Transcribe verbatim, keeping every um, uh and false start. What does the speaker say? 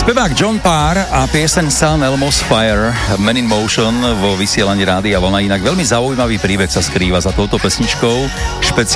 Spevák John Parr a pieseň Sun Elmo's Fire, Man in Motion vo vysielaní Rádia Vlna. Inak veľmi zaujímavý príbeh sa skrýva za touto pesničkou.